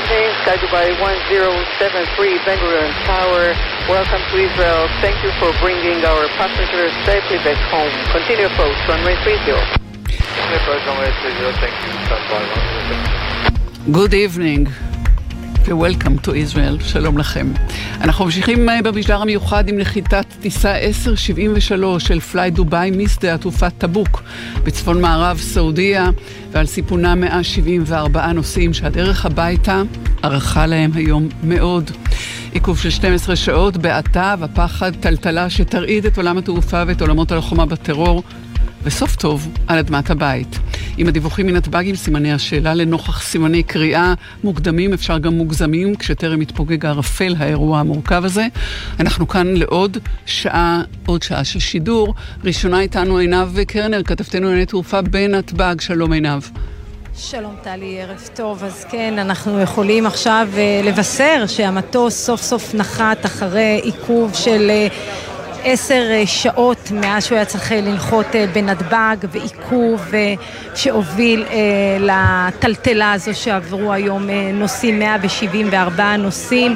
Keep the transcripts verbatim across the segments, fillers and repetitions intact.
evening, Sky Dubai one zero seven three Ben Gurion Tower. Welcome to Israel. Thank you for bringing our passengers safely back home. Continue approach, runway three zero. Good evening. Welcome to Israel, שלום לכם. אנחנו ממשיכים במשדר המיוחד עם נחיתת טיסה עשר שבעים ושלוש של פליי דובאי משדה התעופה טבוק בצפון מערב סעודיה, ועל סיפונה מאה שבעים וארבעה נוסעים שהדרך הביתה ערכה להם היום מאוד. עיכוב של שתים עשרה שעות בעתה ופחד טלטלה שתרעיד את עולם התעופה ואת עולמות הלוחמה בטרור, וסוף טוב על אדמת הבית. עם הדיווחים מנתב"ג עם סימני השאלה לנוכח סימני קריאה מוקדמים, אפשר גם מוגזמים, כשטרם מתפוגג הערפל האירוע המורכב הזה. אנחנו כאן לעוד שעה, עוד שעה של שידור. ראשונה איתנו עינב קרנר, כתבתנו לענייני תעופה בנתב"ג. שלום עינב. שלום טלי, ערב טוב. אז כן, אנחנו יכולים עכשיו לבשר שהמטוס סוף סוף נחת אחרי עיכוב של עשר שעות מאז שהוא היה צריך לנחות בנתב"ג, ועיכוב שהוביל לטלטלה הזו שעברו היום נוסעים, מאה שבעים וארבעה נוסעים.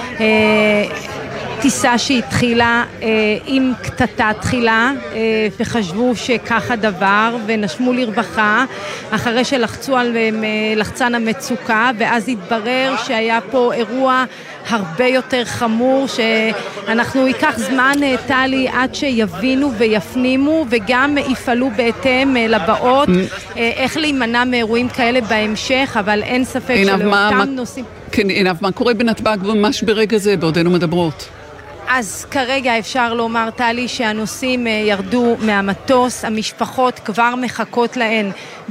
טיסה שהתחילה עם קטטה תחילה, וחשבו שכך הדבר, ונשמו לרווחה אחרי שלחצו על לחצן המצוקה, ואז התברר שהיה פה אירוע הרבה יותר חמור, שאנחנו ייקח זמן טלי עד שיבינו ויפנימו וגם יפעלו בהתאם לבאות איך להימנע מאירועים כאלה בהמשך, אבל אין ספק שלאותם נושאים. כן, עינב, מה קורה בנתב"ג ממש ברגע זה בעודנו מדברות? אז כרגע אפשר לומר טלי שהנוסעים ירדו מהמטוס, המשפחות כבר מחכות להן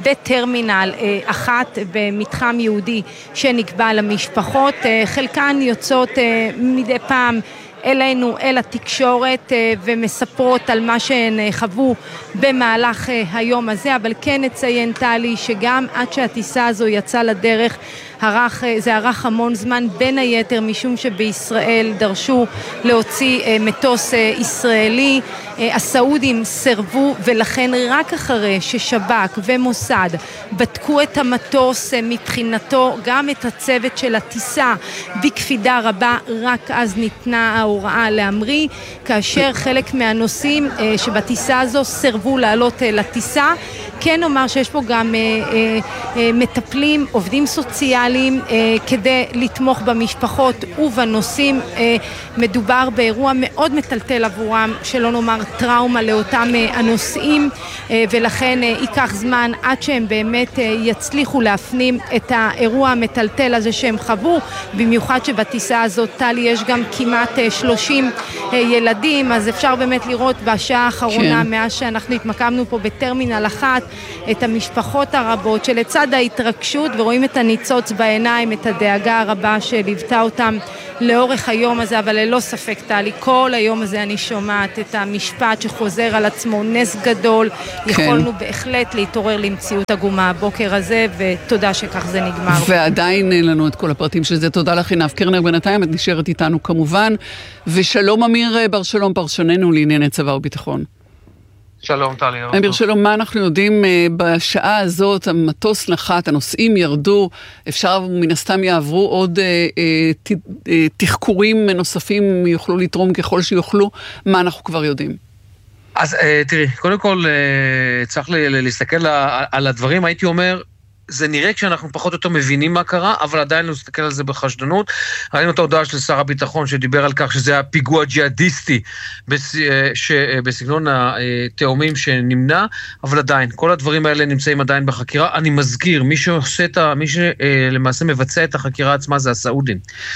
בטרמינל אחת במתחם יהודי שנקבע למשפחות, חלקן יוצאות מדי פעם אלינו, אל התקשורת, ומספרות על מה שהן חוו במהלך היום הזה, אבל כן נציין טלי שגם עד שהטיסה הזו יצאה לדרך, ערך, זה ערך המון זמן, בין היתר משום שבישראל דרשו להוציא מטוס ישראלי, הסעודים סרבו, ולכן רק אחרי ששב"כ ומוסד בדקו את המטוס מבחינתו, גם את הצוות של הטיסה בקפידה רבה, רק אז ניתנה ההוראה להמריא, כאשר חלק מהנוסעים שבטיסה הזו סרבו לעלות לטיסה. כן נאמר שיש פה גם אה, אה, אה, מטפלים, עובדים סוציאליים, אה, כדי לתמוך במשפחות ובנוסעים. אה, מדובר באירוע מאוד מטלטל עבורם, שלא נאמר טראומה לאותם אה, הנוסעים, אה, ולכן אה, ייקח זמן עד שהם באמת אה, יצליחו להפנים את האירוע המטלטל הזה שהם חוו, במיוחד שבטיסה הזאת טלי יש גם כמעט אה, שלושים אה, ילדים, אז אפשר באמת לראות בשעה האחרונה, כן. מאז שאנחנו התמקמנו פה בטרמינל אחת, את המשפחות הרבות שלצד ההתרגשות, ורואים את הניצוץ בעיניים, את הדאגה הרבה שליוותה אותם לאורך היום הזה, אבל ללא ספק טלי, כל היום הזה אני שומעת את המשפט שחוזר על עצמו, נס גדול, כן. יכולנו בהחלט להתעורר למציאות עגומה הבוקר הזה, ותודה שכך זה נגמר. ועדיין אין לנו את כל הפרטים של זה. תודה לך עינב קרנר, בינתיים את נשארת איתנו כמובן, ושלום אמיר בר שלום, פרשננו לענייני צבא וביטחון. שלום טלי. אמיר שלום, מה אנחנו יודעים בשעה הזאת? המטוס נחת, הנוסעים ירדו, אפשר מן הסתם יעברו עוד אה, אה, תחקורים נוספים, יוכלו לתרום ככל שיוכלו, מה אנחנו כבר יודעים? אז אה, תראי, קודם כל אה, צריך להסתכל על הדברים, הייתי אומר, זה נראה כשאנחנו פחות או יותר מבינים מה קרה, אבל עדיין נסתכל על זה בחשדנות. ראינו את ההודעה של שר הביטחון שדיבר על כך שזה היה פיגוע ג'יהאדיסטי בסגנון התאומים שנמנע, אבל עדיין, כל הדברים האלה נמצאים עדיין בחקירה. אני מזכיר, מי שעושה את ה... מי שלמעשה מבצע את החקירה עצמה זה הסעודים.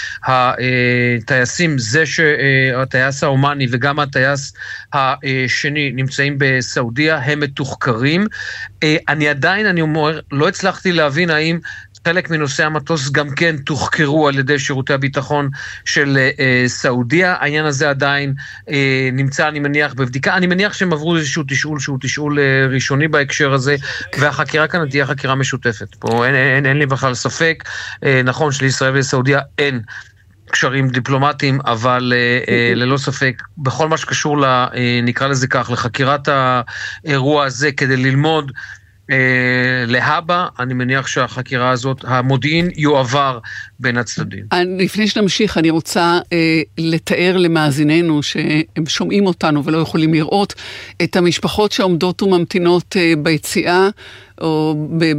הטייסים, זה שהטייס האומני וגם הטייס השני נמצאים בסעודיה, הם מתוחקרים. אני עדיין, אני אומר, לא הצלחתי להבין האם חלק מנושאי המטוס גם כן תוחקרו על ידי שירותי הביטחון של אה, סעודיה. העניין הזה עדיין אה, נמצא, אני מניח, בבדיקה. אני מניח שהם עברו איזשהו תשאול, שהוא תשאול אה, ראשוני בהקשר הזה, והחקירה כאן תהיה חקירה משותפת. פה אין, אין, אין, אין לי בכלל ספק, אה, נכון שלישראל ולסעודיה אין קשרים דיפלומטיים, אבל אה, ללא ספק, בכל מה שקשור, לה, אה, נקרא לזה כך, לחקירת האירוע הזה, כדי ללמוד להבא, אני מניח שהחקירה הזאת, המודיעין יועבר בין הצדדים. לפני שנמשיך, אני רוצה אה, לתאר למאזיננו שהם שומעים אותנו ולא יכולים לראות את המשפחות שעומדות וממתינות אה, ביציאה, או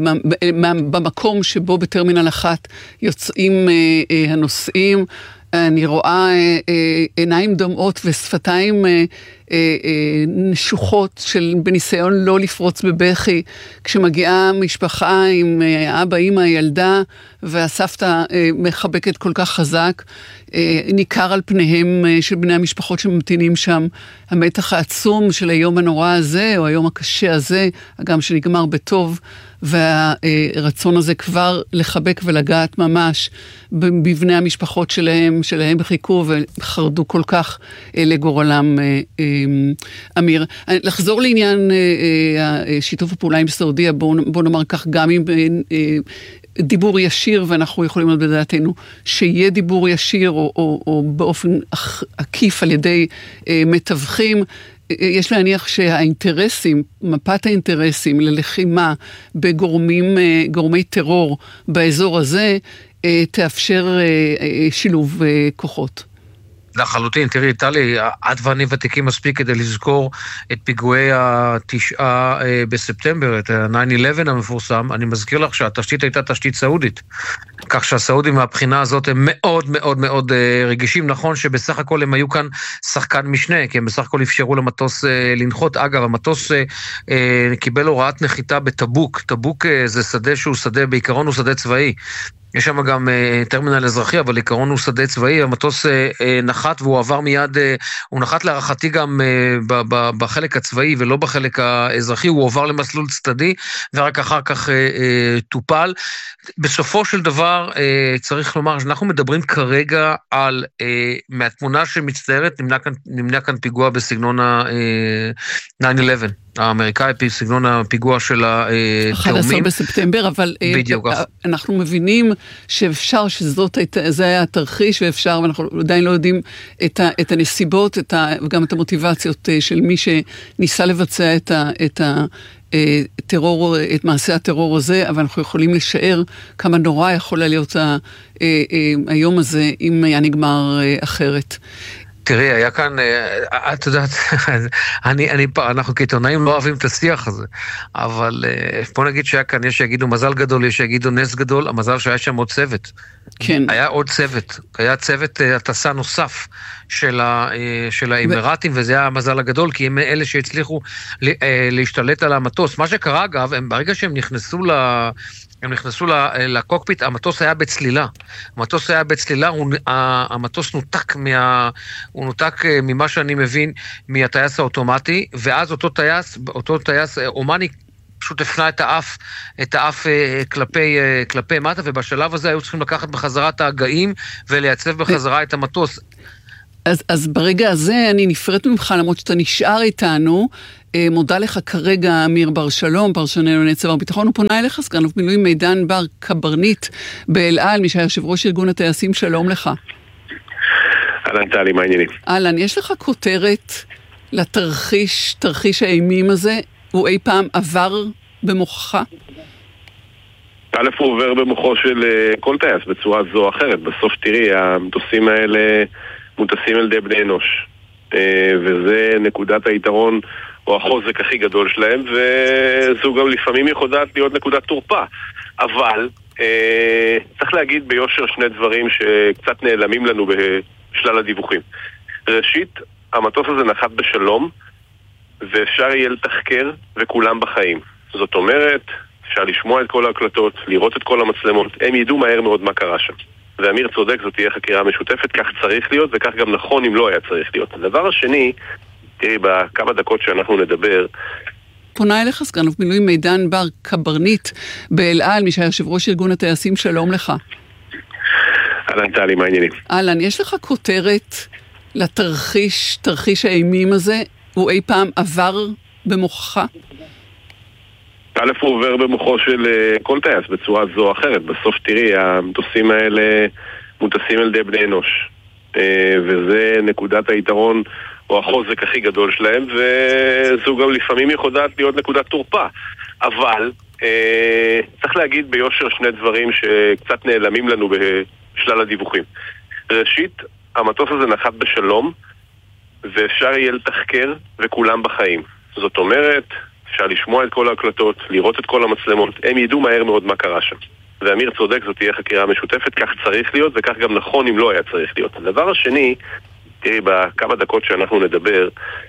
במקום שבו בטרמינל אחת יוצאים אה, אה, הנוסעים. אני רואה אה, אה, עיניים דומעות ושפתיים אה, אה, אה, נשוחות של בניסיון לא לפרוץ בבכי, כשמגיעה משפחה עם אה, אבא, אמא, ילדה, והסבתא אה, מחבקת כל כך חזק, אה, ניכר על פניהם אה, של בני המשפחות שממתינים שם, המתח העצום של היום הנורא הזה, או היום הקשה הזה, גם שנגמר בטוב, והרצון הזה כבר לחבק ולגעת ממש בבני המשפחות שלהם, שלהם חיכו וחרדו כל כך לגורלם. אמיר, לחזור לעניין שיתוף הפעולה עם סעודיה, בוא נאמר כך, גם עם דיבור ישיר, ואנחנו יכולים לדעת בדעתנו שיהיה דיבור ישיר או, או, או באופן עקיף על ידי מתווכים, יש להניח שהאינטרסים, מפת האינטרסים ללחימה בגורמים, גורמי טרור באזור הזה, תאפשר שילוב כוחות. לחלוטין, תראי, טלי, את ואני ותיקים מספיק כדי לזכור את פיגועי התשעה בספטמבר, את ה-תשע אחת עשרה המפורסם. אני מזכיר לך שהתשתית הייתה תשתית סעודית, כך שהסעודים מהבחינה הזאת הם מאוד מאוד מאוד רגישים. נכון שבסך הכל הם היו כאן שחקן משנה, כי הם בסך הכל אפשרו למטוס לנחות. אגב, המטוס קיבל הוראת נחיתה בטבוק. טבוק זה שדה שהוא שדה, בעיקרון הוא שדה צבאי. יש שם גם uh, טרמינל אזרחי, אבל עיקרון הוא שדה צבאי. המטוס uh, uh, נחת והוא עבר מיד, uh, הוא נחת להערכתי גם uh, ב- ב- בחלק הצבאי ולא בחלק האזרחי, הוא עובר למסלול צדדי ורק אחר כך uh, uh, טופל. בסופו של דבר uh, צריך לומר שאנחנו מדברים כרגע על, uh, מהתמונה שמצטיירת, נמנע כאן, נמנע כאן פיגוע בסגנון ה-תשע אחת עשרה. האמריקאי, סגנון הפיגוע של התאומים. אחד עשר בספטמבר, אבל בדיוק. אנחנו מבינים שאפשר, שזאת הייתה, זה היה התרחיש, ואפשר, ואנחנו עדיין לא יודעים את, ה, את הנסיבות, את ה, וגם את המוטיבציות של מי שניסה לבצע את ה, את ה, טרור, את מעשה הטרור הזה, אבל אנחנו יכולים לשער כמה נורא יכול להיות ה, היום הזה, אם היה נגמר אחרת. תראי, היה כאן, את יודעת, אני, אני, אנחנו כעיתונאים לא אוהבים את השיח הזה, אבל בוא נגיד שהיה כאן, יש שיגידו מזל גדול, יש שיגידו נס גדול, המזל שהיה שם עוד צוות. כן. היה עוד צוות, היה צוות הטסה נוסף של, ה, של האמירטים, וזה היה המזל הגדול, כי הם אלה שהצליחו להשתלט על המטוס. מה שקרה אגב, הם, ברגע שהם נכנסו ל... הם נכנסו לקוקפיט, המטוס היה בצלילה. המטוס היה בצלילה, הוא, המטוס נותק, מה, הוא נותק ממה שאני מבין מהטייס האוטומטי, ואז אותו טייס, אותו טייס אומני, פשוט הפנה את האף, את האף כלפי, כלפי מטה, ובשלב הזה היו צריכים לקחת בחזרה את ההגאים, ולייצב בחזרה את המטוס. אז, אז ברגע הזה אני נפרט ממך, למרות שאתה נשאר איתנו, מודה לך כרגע אמיר בר שלום, פרשננו לענייני צבא וביטחון, הוא פונה אליך, סגן אלוף במילואים מידן בר קברניט באל על, מי שהיה יושב ראש ארגון הטייסים, שלום לך. אהלן טלי, מה העניינים? אהלן, יש לך כותרת לתרחיש, תרחיש האימים הזה, הוא אי פעם עבר במוחך? א', הוא עובר במוחו של כל טייס בצורה זו או אחרת. בסוף תראי, המטוסים האלה מוטסים על ידי בני אנוש, וזה נקודת היתרון או החוזק הכי גדול שלהם, וזו גם לפעמים יכולת להיות נקודת תורפה. אבל אה, צריך להגיד ביושר שני דברים שקצת נעלמים לנו בשלל הדיווחים. ראשית, המטוס הזה נחת בשלום, ואפשר יהיה לתחקר וכולם בחיים. זאת אומרת, אפשר לשמוע את כל ההקלטות, לראות את כל המצלמות, הם ידעו מהר מאוד מה קרה שם. ואמיר צודק, זאת תהיה חקירה משותפת, כך צריך להיות וכך גם נכון אם לא היה צריך להיות. הדבר השני, תראי, בכמה דקות שאנחנו נדבר, פונה אליך סגן אלוף במילואים מידן בר קברניט באל על, מי שהיה יושב ראש ארגון הטייסים, שלום לך. אהלן טלי, מה העניינים? אהלן, יש לך כותרת לתרחיש, תרחיש האימים הזה, הוא אי פעם עבר במוחך? א', הוא עובר במוחו של כל טייס בצורה זו או אחרת. בסוף תראי, המטוסים האלה מוטסים על ידי בני אנוש, וזה נקודת היתרון או החוזק הכי גדול שלהם, וזו גם לפעמים יכולת להיות נקודת תורפה. אבל אה, צריך להגיד ביושר שני דברים שקצת נעלמים לנו בשלל הדיווחים. ראשית, המטוס הזה נחת בשלום, ואפשר יהיה לתחקר וכולם בחיים. זאת אומרת, אפשר לשמוע את כל ההקלטות, לראות את כל המצלמות, הם ידעו מהר מאוד מה קרה שם. ואמיר צודק, זאת תהיה חקירה משותפת, כך צריך להיות וכך גם נכון אם לא היה צריך להיות. הדבר השני, תראי, בכמה דקות שאנחנו נדבר,